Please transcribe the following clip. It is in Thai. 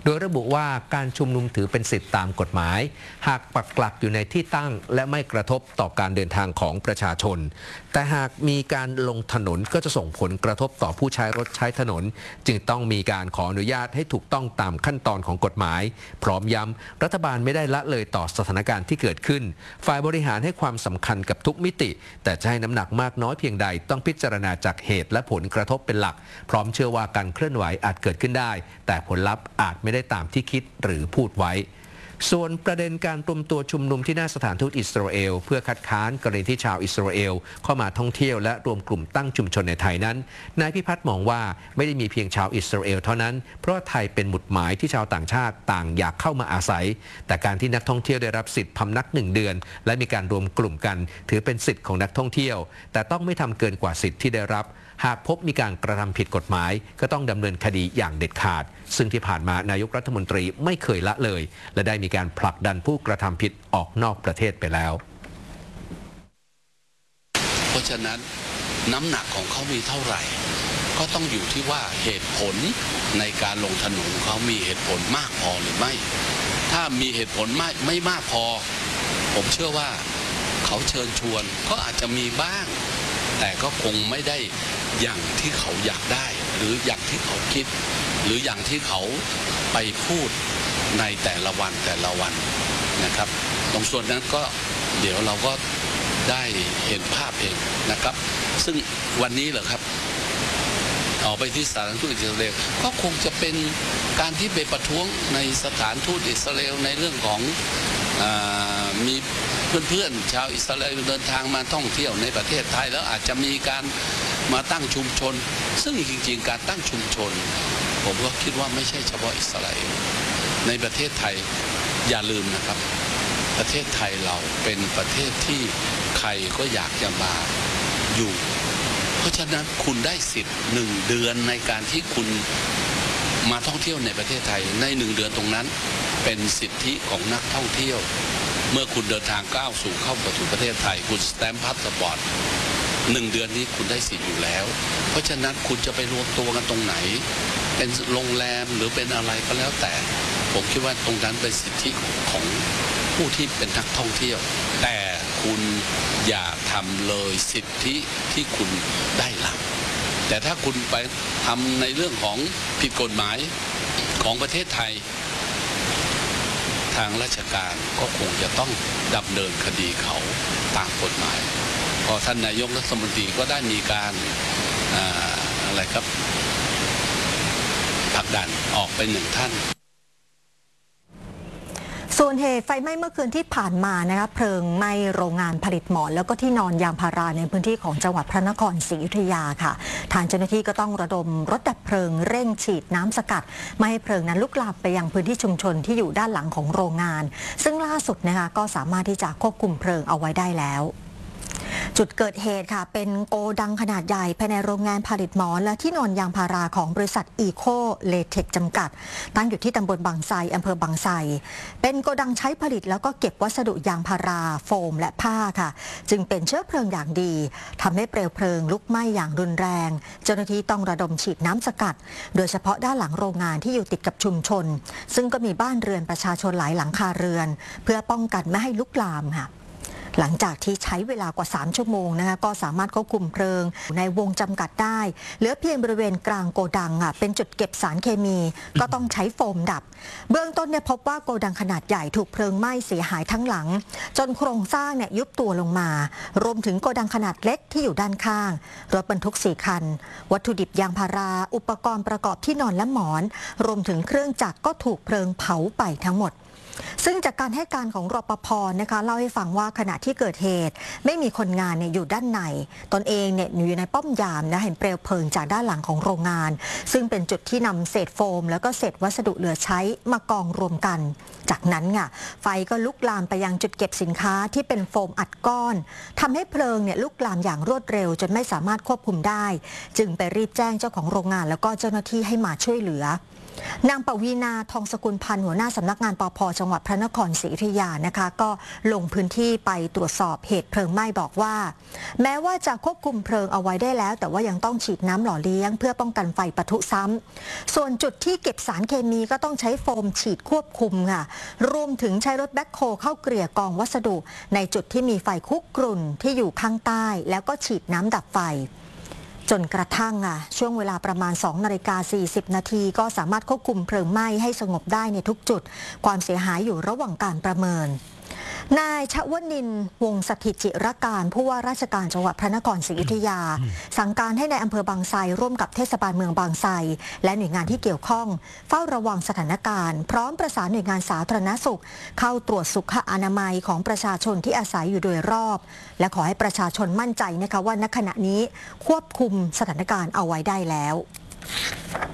โดยระบุว่าการชุมนุมถือเป็นสิทธิตามกฎหมายหากปักหลักอยู่ในที่ตั้งและไม่กระทบต่อการเดินทางของประชาชนแต่หากมีการลงถนนก็จะส่งผลกระทบต่อผู้ใช้รถใช้ถนนจึงต้องมีการขออนุญาตให้ถูกต้องตามขั้นตอนของกฎหมายพร้อมย้ำรัฐบาลไม่ได้ละเลยต่อสถานการณ์ที่เกิดขึ้นฝ่ายบริหารให้ความสำคัญกับทุกมิติแต่จะให้น้ำหนักมากน้อยเพียงใดต้องพิจารณาจากเหตุและผลกระทบเป็นหลักพร้อมเชื่อว่าการเคลื่อนไหวอาจเกิดขึ้นได้แต่ผลลัพธ์อาจไม่ได้ตามที่คิดหรือพูดไว้ส่วนประเด็นการรวมตัวชุมนุมที่หน้าสถานทูตอิสราเอลเพื่อคัดค้านกรณีที่ชาวอิสราเอลเข้ามาท่องเที่ยวและรวมกลุ่มตั้งชุมชนในไทยนั้นนายพิพัฒน์มองว่าไม่ได้มีเพียงชาวอิสราเอลเท่านั้นเพราะว่าไทยเป็นหมุดหมายที่ชาวต่างชาติต่างอยากเข้ามาอาศัยแต่การที่นักท่องเที่ยวได้รับสิทธิ์พำนัก1 เดือนและมีการรวมกลุ่มกันถือเป็นสิทธิ์ของนักท่องเที่ยวแต่ต้องไม่ทำเกินกว่าสิทธิ์ที่ได้รับหากพบมีการกระทำผิดกฎหมายก็ต้องดำเนินคดีอย่างเด็ดขาดซึ่งที่ผ่านมานายกรัฐมนตรีไม่เคยละเลยและได้มีการผลักดันผู้กระทำผิดออกนอกประเทศไปแล้วเพราะฉะนั้นน้ำหนักของเขามีเท่าไหร่ก็ต้องอยู่ที่ว่าเหตุผลในการลงถนนเขามีเหตุผลมากพอหรือไม่ถ้ามีเหตุผลไม่มากพอผมเชื่อว่าเขาเชิญชวนก็อาจจะมีบ้างแต่ก็คงไม่ได้อย่างที่เขาอยากได้หรืออย่างที่เขาคิดหรืออย่างที่เขาไปพูดในแต่ละวันนะครับตรงส่วนนั้นก็เดี๋ยวเราก็ได้เห็นภาพเองนะครับซึ่งวันนี้เหรอครับออกไปที่สถานทูตอิสราเอลก็คงจะเป็นการที่ไปประท้วงในสถานทูตอิสราเอลในเรื่องของมีเพื่อนๆชาวอิสราเอลเดินทางมาท่องเที่ยวในประเทศไทยแล้วอาจจะมีการมาตั้งชุมชนซึ่งจริงๆการตั้งชุมชนผมก็คิดว่าไม่ใช่เฉพาะอิสราเอลในประเทศไทยอย่าลืมนะครับประเทศไทยเราเป็นประเทศที่ใครก็อยากจะมาอยู่เพราะฉะนั้นคุณได้สิทธิ์1 เดือนในการที่คุณมาท่องเที่ยวในประเทศไทยใน1 เดือนตรงนั้นเป็นสิทธิของนักท่องเที่ยวเมื่อคุณเดินทางเข้าสู่ประเทศไทยคุณสแตมป์พาสปอร์ต1 เดือนนี้คุณได้สิทธิ์อยู่แล้วเพราะฉะนั้นคุณจะไปรวมตัวกันตรงไหนเป็นโรงแรมหรือเป็นอะไรก็แล้วแต่ผมคิดว่าตรงนั้นเป็นสิทธิของผู้ที่เป็นนักท่องเที่ยวแต่คุณอย่าทำเลยสิทธิที่คุณได้รับแต่ถ้าคุณไปทำในเรื่องของผิดกฎหมายของประเทศไทยทางราชการก็คงจะต้องดำเนินคดีเขาตามกฎหมายพอท่านนายกรัฐมนตรีก็ได้มีการอะไรครับผลักดันออกไป1 ท่านส่วนเหตุไฟไหม้เมื่อคืนที่ผ่านมานะคะเพลิงไหม้โรงงานผลิตหมอนแล้วก็ที่นอนยางพาราในพื้นที่ของจังหวัดพระนครศรีอยุธยาค่ะทางเจ้าหน้าที่ก็ต้องระดมรถดับเพลิงเร่งฉีดน้ำสกัดไม่ให้เพลิงนั้นลุกลามไปยังพื้นที่ชุมชนที่อยู่ด้านหลังของโรงงานซึ่งล่าสุดนะคะก็สามารถที่จะควบคุมเพลิงเอาไว้ได้แล้วจุดเกิดเหตุค่ะเป็นโกดังขนาดใหญ่ภายในโรงงานผลิตหมอนและที่นอนยางพาราของบริษัทอีโคเลเทคจำกัดตั้งอยู่ที่ตำบลบางไทรอำเภอบางไทรเป็นโกดังใช้ผลิตแล้วก็เก็บวัสดุยางพาราโฟมและผ้าค่ะจึงเป็นเชื้อเพลิงอย่างดีทำให้เปลวเพลิงลุกไหม้อย่างรุนแรงเจ้าหน้าที่ต้องระดมฉีดน้ำสกัดโดยเฉพาะด้านหลังโรงงานที่อยู่ติดกับชุมชนซึ่งก็มีบ้านเรือนประชาชนหลายหลังคาเรือนเพื่อป้องกันไม่ให้ลุกลามค่ะหลังจากที่ใช้เวลากว่า3 ชั่วโมงนะคะก็สามารถควบคุมเพลิงในวงจำกัดได้เหลือเพียงบริเวณกลางโกดังเป็นจุดเก็บสารเคมีก็ต้องใช้โฟมดับเบื้องต้นพบว่าโกดังขนาดใหญ่ถูกเพลิงไหม้เสียหายทั้งหลังจนโครงสร้างยุบตัวลงมารวมถึงโกดังขนาดเล็กที่อยู่ด้านข้างรถบรรทุก4 คันวัตถุดิบยางพาราอุปกรณ์ประกอบที่นอนและหมอนรวมถึงเครื่องจักรก็ถูกเพลิงเผาไปทั้งหมดซึ่งจากการให้การของรปภ.นะคะเล่าให้ฟังว่าขณะที่เกิดเหตุไม่มีคนงานอยู่ด้านในตนเองอยู่ในป้อมยามเห็นเปลวเพลิงจากด้านหลังของโรงงานซึ่งเป็นจุดที่นำเศษโฟมแล้วก็เศษวัสดุเหลือใช้มากองรวมกันจากนั้นไฟก็ลุกลามไปยังจุดเก็บสินค้าที่เป็นโฟมอัดก้อนทำให้เพลิงลุกลามอย่างรวดเร็วจนไม่สามารถควบคุมได้จึงไปรีบแจ้งเจ้าของโรงงานแล้วก็เจ้าหน้าที่ให้มาช่วยเหลือนางปวีณาทองสกุลพันธ์หัวหน้าสำนักงานปภ.จังหวัดพระนครศรีอยุธยานะคะก็ลงพื้นที่ไปตรวจสอบเหตุเพลิงไหม้บอกว่าแม้ว่าจะควบคุมเพลิงเอาไว้ได้แล้วแต่ว่ายังต้องฉีดน้ำหล่อเลี้ยงเพื่อป้องกันไฟปะทุซ้ำส่วนจุดที่เก็บสารเคมีก็ต้องใช้โฟมฉีดควบคุมค่ะรวมถึงใช้รถแบ็คโฮเข้าเกลี่ยกองวัสดุในจุดที่มีไฟคุกรุ่นที่อยู่ข้างใต้แล้วก็ฉีดน้ำดับไฟจนกระทั่งช่วงเวลาประมาณ 2:40 นาทีก็สามารถควบคุมเพลิงไหม้ให้สงบได้ในทุกจุดความเสียหายอยู่ระหว่างการประเมินนายชวนินทร์วงศ์สถิตจิรการผู้ว่าราชการจังหวัดพระนครศรีอยุธยาสั่งการให้ในอำเภอบางไทรร่วมกับเทศบาลเมืองบางไทรและหน่วยงานที่เกี่ยวข้องเฝ้าระวังสถานการณ์พร้อมประสานหน่วยงานสาธารณสุขเข้าตรวจสุขอนามัยของประชาชนที่อาศัยอยู่โดยรอบและขอให้ประชาชนมั่นใจนะคะว่าณขณะนี้ควบคุมสถานการณ์เอาไว้ได้แล้ว